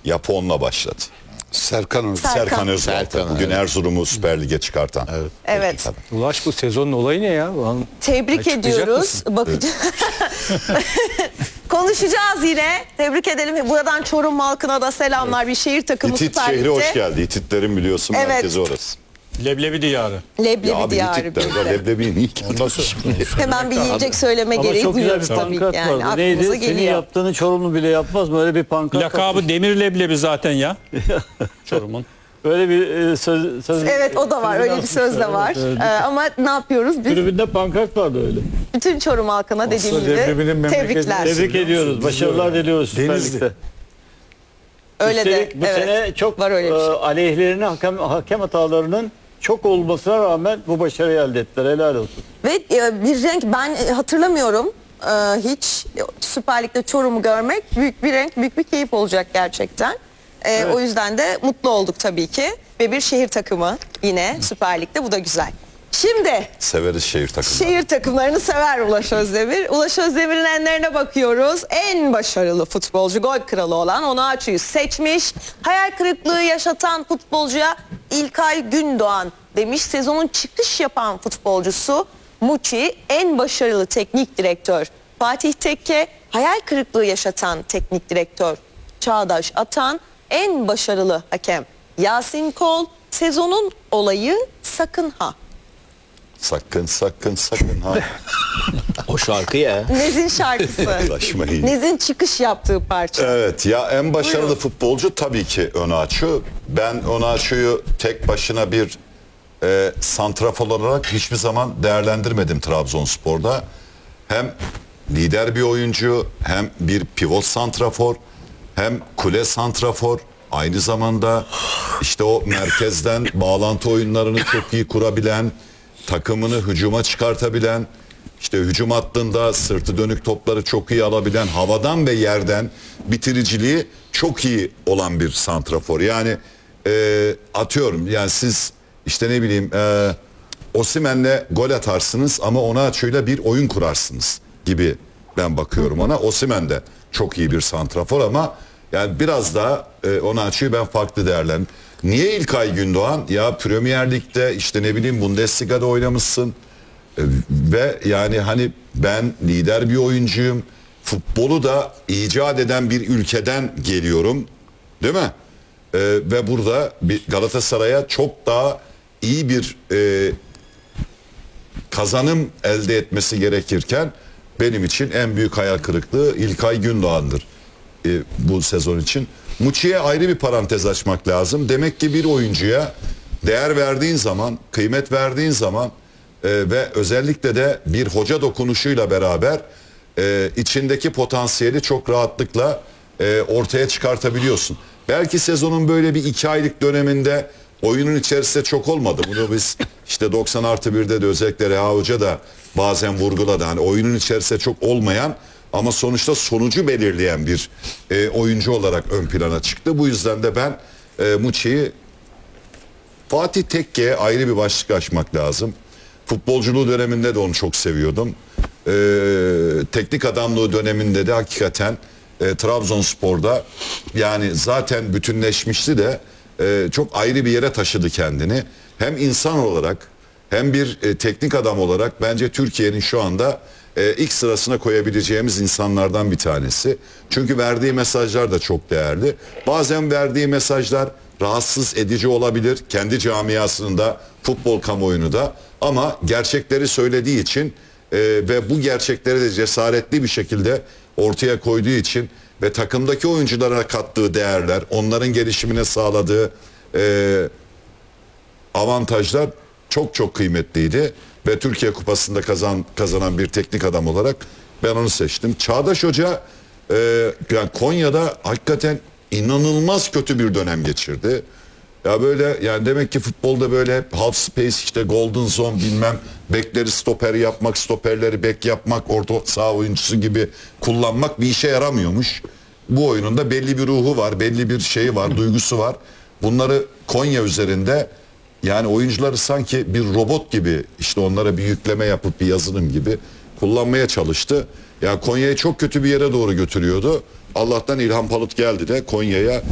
Japon'la başladı. Serkan Özal. Serkan Özal. Serkan, Bugün evet. Erzurum'u Süper Lig'e çıkartan. Evet. Ulaş, bu sezonun olayı ne ya? Tebrik Açıklayacak ediyoruz. mısın? Bakacağız. Konuşacağız yine. Tebrik edelim. Buradan Çorum halkına da selamlar. Bir şehir takımı İtit Süper şehri Lig'de. hoş geldi. İtitlerin biliyorsun Evet. merkezi orası. Leblebi diyarı. Leblebi Ya abi diyarı. İtitler'de leblebiyi niye gelmiş? Hemen bir yiyecek söyleme Ama gereği çok güzel duyuyoruz bir tabii ki. pankart Yani. vardı. Neydi? Aklımıza Senin geliyor. yaptığını Çorumlu bile yapmaz mı? Öyle bir pankart. Lakabı Demir Leblebi zaten ya. Çorum'un. Öyle bir söz. Evet, o da var. Öyle bir söz de var. Evet. Ama ne yapıyoruz? Biz Tribünde pankart vardı öyle. bütün Çorum halkına dediğim Aslında Leblebi'nin gibi memleketi tebrikler. Tebrik ediyoruz. Başarılar diliyoruz Süper Denizli. Lig'de. Öyle de. Üstelik bu sene çok var öyle bir şey. aleyhlerine hakem hatalarının çok olmasına rağmen bu başarıyı elde ettiler. Helal olsun. Ve bir renk, ben hatırlamıyorum hiç Süper Lig'de Çorum'u görmek büyük bir renk, büyük bir keyif olacak gerçekten. O yüzden de mutlu olduk tabii ki. Ve bir şehir takımı yine Süper Lig'de, bu da güzel. Şimdi Severiz şehir takımını. şehir takımlarını sever Ulaş Özdemir. Ulaş Özdemir'in enlerine bakıyoruz. En başarılı futbolcu, gol kralı olan Onuachu'yu seçmiş. Hayal kırıklığı yaşatan futbolcuya İlkay Gündoğan demiş. Sezonun çıkış yapan futbolcusu Muçi, en başarılı teknik direktör Fatih Tekke, hayal kırıklığı yaşatan teknik direktör Çağdaş Atan, en başarılı hakem Yasin Kol, sezonun olayı Sakın Ha. Sakın sakın sakın ha. O şarkı ya. Nez'in şarkısı. Ulaşmayın. Nez'in çıkış yaptığı parça. Evet ya, en başarılı futbolcu tabii ki Onuachu. Ben Onuachu'yu tek başına bir santrafor olarak hiçbir zaman değerlendirmedim Trabzonspor'da. Hem lider bir oyuncu, hem bir pivot santrafor, hem kule santrafor. Aynı zamanda işte o merkezden bağlantı oyunlarını çok iyi kurabilen, takımını hücuma çıkartabilen, işte hücum hattında sırtı dönük topları çok iyi alabilen, havadan ve yerden bitiriciliği çok iyi olan bir santrafor. Yani atıyorum, yani siz işte ne bileyim Osimhen'le gol atarsınız ama Onuachu'yla bir oyun kurarsınız gibi ben bakıyorum ona. Osimhen de çok iyi bir santrafor ama yani biraz daha Onuachu'yu ben farklı değerlendim. Niye İlkay Gündoğan? Ya Premier Lig'de işte ne bileyim Bundesliga'da oynamışsın. Ve yani hani ben lider bir oyuncuyum. Futbolu da icat eden bir ülkeden geliyorum. Değil mi? Ve burada bir Galatasaray'a çok daha iyi bir kazanım elde etmesi gerekirken benim için en büyük hayal kırıklığı İlkay Gündoğan'dır bu sezon için. Muçi'ye ayrı bir parantez açmak lazım. Demek ki bir oyuncuya değer verdiğin zaman, kıymet verdiğin zaman ve özellikle de bir hoca dokunuşuyla beraber içindeki potansiyeli çok rahatlıkla ortaya çıkartabiliyorsun. Belki sezonun böyle bir 2 aylık döneminde oyunun içerisinde çok olmadı. Bunu biz işte 90+1'de de özellikle Reha Hoca da bazen vurguladı. Hani oyunun içerisinde çok olmayan ama sonuçta sonucu belirleyen bir oyuncu olarak ön plana çıktı. Bu yüzden de ben Muçi'yi, Fatih Tekke'ye ayrı bir başlık açmak lazım. Futbolculuğu döneminde de onu çok seviyordum. Teknik adamlığı döneminde de hakikaten Trabzonspor'da yani zaten bütünleşmişti de çok ayrı bir yere taşıdı kendini. Hem insan olarak hem bir teknik adam olarak bence Türkiye'nin şu anda ilk sırasına koyabileceğimiz insanlardan bir tanesi. Çünkü verdiği mesajlar da çok değerli. Bazen verdiği mesajlar rahatsız edici olabilir kendi camiasında, futbol kamuoyunu da, ama gerçekleri söylediği için ve bu gerçekleri de cesaretli bir şekilde ortaya koyduğu için ve takımdaki oyunculara kattığı değerler, onların gelişimine sağladığı avantajlar çok çok kıymetliydi ve Türkiye Kupası'nda kazanan bir teknik adam olarak ben onu seçtim. Çağdaş Hoca yani Konya'da hakikaten inanılmaz kötü bir dönem geçirdi. Ya böyle yani demek ki futbolda böyle hep half space, işte golden zone, bilmem bekleri stoper yapmak, stoperleri bek yapmak, orta saha oyuncusu gibi kullanmak bir işe yaramıyormuş. Bu oyunun da belli bir ruhu var, belli bir şeyi var, duygusu var. Bunları Konya üzerinde, yani oyuncuları sanki bir robot gibi, işte onlara bir yükleme yapıp bir yazılım gibi kullanmaya çalıştı. Ya Konya'yı çok kötü bir yere doğru götürüyordu. Allah'tan İlhan Palut geldi de Konya'ya